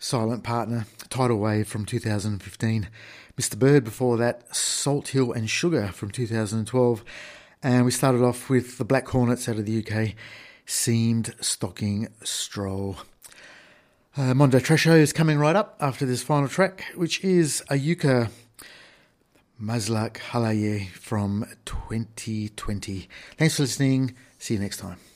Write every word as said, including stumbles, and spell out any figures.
Silent Partner, Tidal Wave from two thousand fifteen. Mister Bird before that, Salt Hill and Sugar from two thousand twelve. And we started off with the Black Hornets out of the U K, Seamed Stocking Stroll. Uh, Mondo Tresho is coming right up after this final track, which is Ayuka Maslak Halaye from twenty twenty. Thanks for listening. See you next time.